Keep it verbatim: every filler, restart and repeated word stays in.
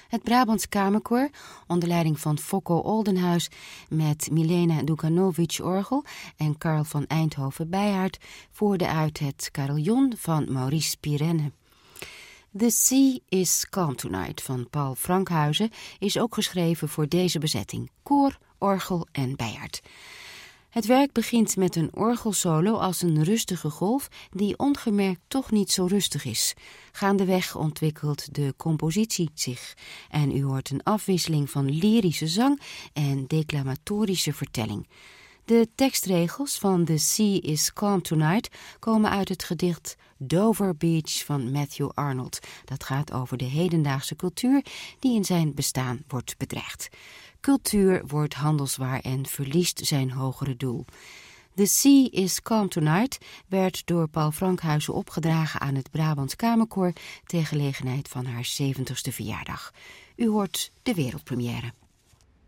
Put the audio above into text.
Het Brabants Kamerkoor, onder leiding van Fokko Oldenhuis met Milena Dukanovic orgel en Carl van Eindhoven Bijhaard, voerde uit het carillon van Maurice Pirenne. The Sea is Calm Tonight van Paul Frankhuizen is ook geschreven voor deze bezetting, koor, orgel en Bijhaard. Het werk begint met een orgelsolo als een rustige golf die ongemerkt toch niet zo rustig is. Gaandeweg ontwikkelt de compositie zich en u hoort een afwisseling van lyrische zang en declamatorische vertelling. De tekstregels van The Sea is Calm Tonight komen uit het gedicht Dover Beach van Matthew Arnold. Dat gaat over de hedendaagse cultuur die in zijn bestaan wordt bedreigd. Cultuur wordt handelswaar en verliest zijn hogere doel. The Sea is Calm Tonight werd door Paul Frankhuizen opgedragen aan het Brabants Kamerkoor ter gelegenheid van haar zeventigste verjaardag. U hoort de wereldpremière.